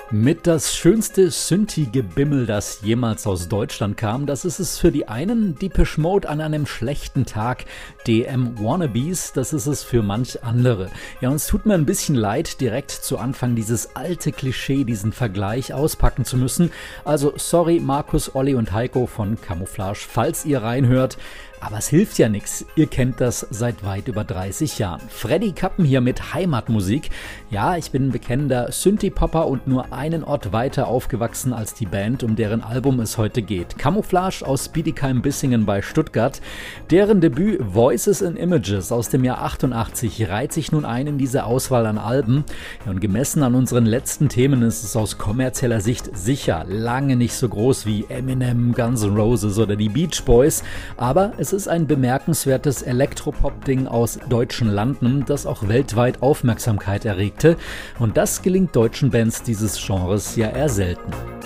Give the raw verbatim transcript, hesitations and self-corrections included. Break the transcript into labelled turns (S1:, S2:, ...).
S1: Mit das schönste Synthi-Gebimmel, das jemals aus Deutschland kam, das ist es für die einen, Depeche Mode an einem schlechten Tag, D M Wannabes, das ist es für manch andere. Ja, und es tut mir ein bisschen leid, direkt zu Anfang dieses alte Klischee, diesen Vergleich auspacken zu müssen. Also sorry Markus, Olli und Heiko von Camouflage, falls ihr reinhört. Aber es hilft ja nichts, ihr kennt das seit weit über dreißig Jahren. Freddy Kappen hier mit Heimatmusik. Ja, ich bin ein bekennender Synthie-Popper und nur einen Ort weiter aufgewachsen als die Band, um deren Album es heute geht. Camouflage aus Bietigheim-Bissingen bei Stuttgart. Deren Debüt Voices and Images aus dem Jahr achtundachtzig reiht sich nun ein in diese Auswahl an Alben. Ja, und gemessen an unseren letzten Themen ist es aus kommerzieller Sicht sicher lange nicht so groß wie Eminem, Guns N' Roses oder die Beach Boys, aber es Es ist ein bemerkenswertes Elektropop-Ding aus deutschen Landen, das auch weltweit Aufmerksamkeit erregte. Und das gelingt deutschen Bands dieses Genres ja eher selten.